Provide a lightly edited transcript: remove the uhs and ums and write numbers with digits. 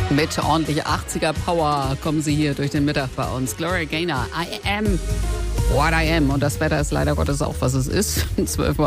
Mit ordentlicher 80er Power kommen sie hier durch den Mittag bei uns. Gloria Gaynor, I am what I am. Und das Wetter ist leider Gottes auch, was es ist. 12:01